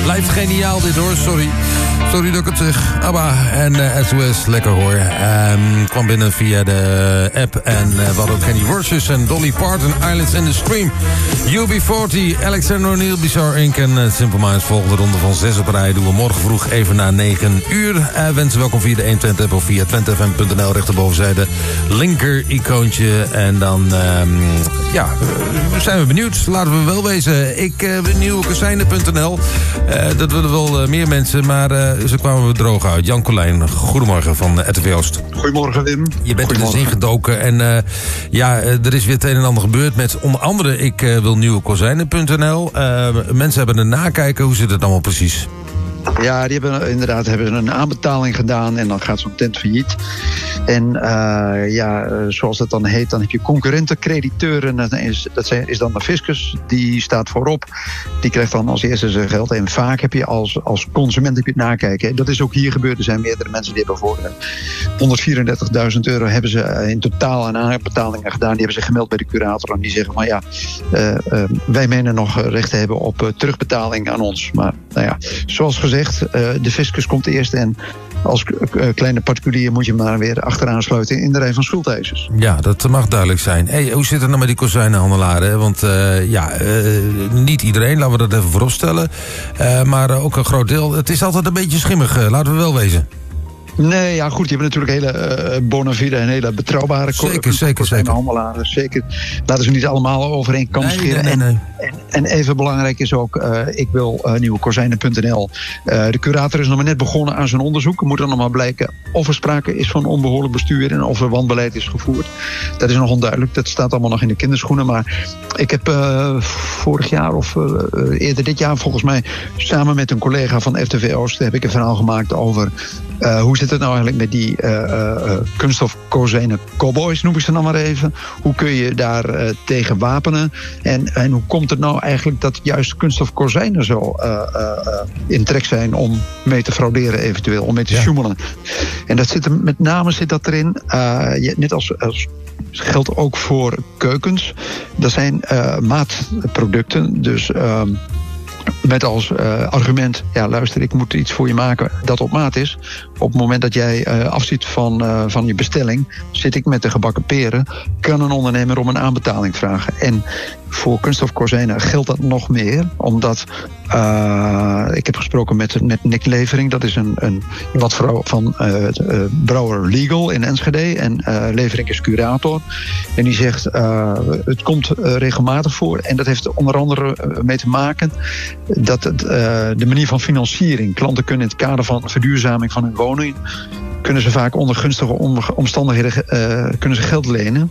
Blijft geniaal dit hoor, sorry. Sorry dat ik het zeg. ABBA en SOS, lekker hoor. Kwam binnen via de app. En we hadden ook Kenny Rogers en Dolly Parton, Islands in the Stream. UB40, Alexander O'Neill, Bizarre Inc. en Simple Minds. Volgende ronde van 6 op rij doen we morgen vroeg even na 9 uur. Wensen welkom via de 120 app of via twentefm.nl. Rechterbovenzijde linker icoontje. En dan zijn we benieuwd. Laten we wel wezen. Ik nieuwekozijnen.nl. Dat willen wel meer mensen, maar ze kwamen we droog uit. Jan Colijn, goedemorgen van RTV Oost. Goedemorgen Wim. Je bent er dus ingedoken en er is weer het een en ander gebeurd met onder andere ik wil nieuwekozijnen.nl. Mensen hebben een nakijken, hoe zit het allemaal precies? Ja, die hebben een aanbetaling gedaan en dan gaat zo'n tent failliet. En zoals dat dan heet, dan heb je concurrenten, crediteuren. Dat is dan de fiscus, die staat voorop. Die krijgt dan als eerste zijn geld. En vaak heb je als consument het nakijken. Dat is ook hier gebeurd. Er zijn meerdere mensen die hebben voor €134.000 hebben ze in totaal aan aanbetalingen gedaan. Die hebben ze gemeld bij de curator. En die zeggen van wij menen nog recht te hebben op terugbetaling aan ons. Maar zoals gezegd, de fiscus komt eerst en als kleine particulier moet je maar weer achteraan sluiten in de rij van schuldeisers. Ja, dat mag duidelijk zijn. Hey, hoe zit het nou met die kozijnenhandelaren? Want niet iedereen, laten we dat even vooropstellen. Maar ook een groot deel. Het is altijd een beetje schimmig, laten we wel wezen. Nee, ja goed, je hebt natuurlijk hele bona fide en hele betrouwbare handelaren. Zeker, laten ze niet allemaal over één kam scheren. Nee. En even belangrijk is ook, ik wil nieuwekozijnen.nl. De curator is nog maar net begonnen aan zijn onderzoek. Er moet dan nog maar blijken of er sprake is van onbehoorlijk bestuur en of er wanbeleid is gevoerd. Dat is nog onduidelijk, dat staat allemaal nog in de kinderschoenen. Maar ik heb vorig jaar of eerder dit jaar volgens mij samen met een collega van RTV Oost heb ik een verhaal gemaakt over hoe zit het nou eigenlijk met die kunststof kozijnen cowboys, noem ik ze dan maar even. Hoe kun je daar tegen wapenen? En hoe komt het nou eigenlijk dat juist kunststof kozijnen zo in trek zijn om mee te frauderen eventueel, om mee te sjoemelen? En dat met name zit dat erin, net als geldt ook voor keukens. Dat zijn maatproducten, dus met als argument, luister, ik moet iets voor je maken dat op maat is. Op het moment dat jij afziet van je bestelling, zit ik met de gebakken peren, kan een ondernemer om een aanbetaling vragen. En voor kunststof kozijnen geldt dat nog meer, omdat ik heb gesproken met Nick Levering, dat is een vrouw van Brouwer Legal in Enschede. En Levering is curator. En die zegt, het komt regelmatig voor. En dat heeft onder andere mee te maken dat de manier van financiering. Klanten kunnen in het kader van verduurzaming van hun woning, kunnen ze vaak onder gunstige omstandigheden kunnen ze geld lenen.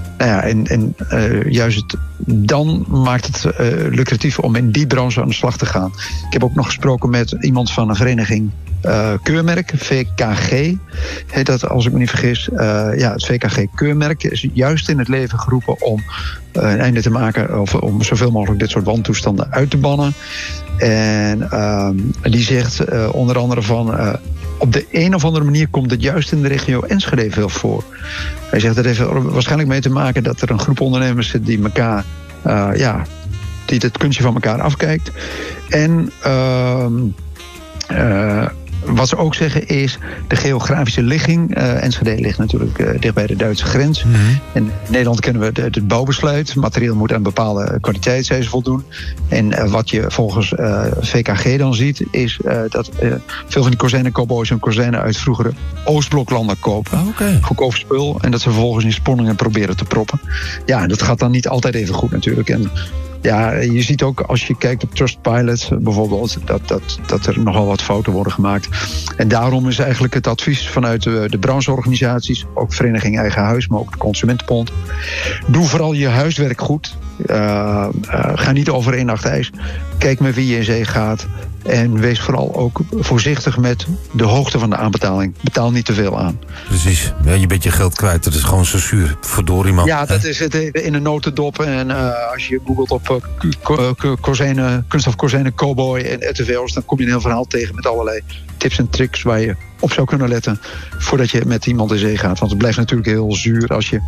Juist dan maakt het lucratief om in die branche aan de slag te gaan. Ik heb ook nog gesproken met iemand van een vereniging keurmerk, VKG heet dat als ik me niet vergis. Het VKG-keurmerk is juist in het leven geroepen om een einde te maken, of om zoveel mogelijk dit soort wantoestanden uit te bannen. En die zegt onder andere van, op de een of andere manier komt het juist in de regio Enschede veel voor. Hij zegt dat heeft er waarschijnlijk mee te maken dat er een groep ondernemers zit die elkaar, die het kunstje van elkaar afkijkt. En wat ze ook zeggen is de geografische ligging. Enschede ligt natuurlijk dicht bij de Duitse grens. Mm-hmm. In Nederland kennen we het bouwbesluit. Materieel moet aan bepaalde kwaliteitseisen voldoen. En wat je volgens VKG dan ziet, is dat veel van die kozijnen-cowboys hun kozijnen uit vroegere Oostbloklanden kopen. Goedkoop spul. En dat ze vervolgens in sponningen proberen te proppen. Ja, dat gaat dan niet altijd even goed natuurlijk. En ja, je ziet ook als je kijkt op Trustpilot bijvoorbeeld dat er nogal wat fouten worden gemaakt. En daarom is eigenlijk het advies vanuit de brancheorganisaties, ook Vereniging Eigen Huis, maar ook de Consumentenbond. Doe vooral je huiswerk goed. Ga niet over één nacht ijs. Kijk met wie je in zee gaat. En wees vooral ook voorzichtig met de hoogte van de aanbetaling. Betaal niet te veel aan. Precies. Ja, je bent je geld kwijt. Dat is gewoon zo zuur. Verdorie man. Ja, dat is het in een notendop. En als je googelt op kunststof kozijnen cowboy en RTV's, dan kom je een heel verhaal tegen met allerlei tips en tricks waar je op zou kunnen letten voordat je met iemand in zee gaat. Want het blijft natuurlijk heel zuur als je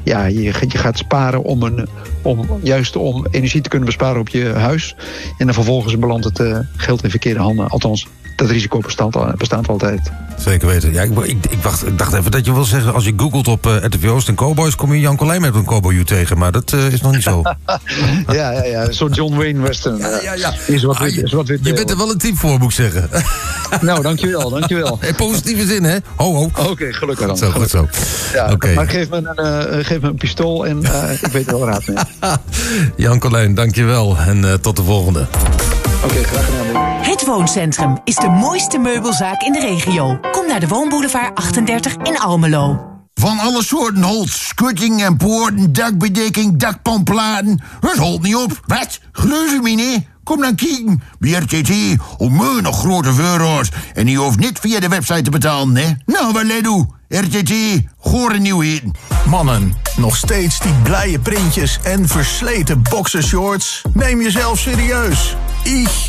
je gaat sparen om energie te kunnen besparen op je huis. En dan vervolgens belandt het geld in verkeerde handen. Althans, dat risico bestaat altijd. Zeker weten. Ja, ik dacht even dat je wil zeggen, als je googelt op RTV Oost en Cowboys, kom je Jan Colijn met een cowboy tegen. Maar dat is nog niet zo. Ja. Zo'n John Wayne western. Ja. Is wat je bent er wel een type voor, moet ik zeggen. Nou, dankjewel. In positieve zin, hè? Ho. Oké, gelukkig dan. Goed zo. Ja, okay. Maar geef me een pistool en ik weet er wel raad mee. Jan Colijn, dankjewel. En tot de volgende. Oké, graag gedaan. Het Wooncentrum is de mooiste meubelzaak in de regio. Kom naar de Woonboulevard 38 in Almelo. Van alle soorten holst, schutting en poorten, dakbedekking, dakpanplaten. Het holt niet op. Wat? Geloof je me niet? Kom dan kijken. Bij RTT, onmeunig grote euro's. En je hoeft niet via de website te betalen, hè? Nou, wat let u? RTT, gore nieuwheden. Mannen, nog steeds die blije printjes en versleten boxershorts? Neem jezelf serieus. Ich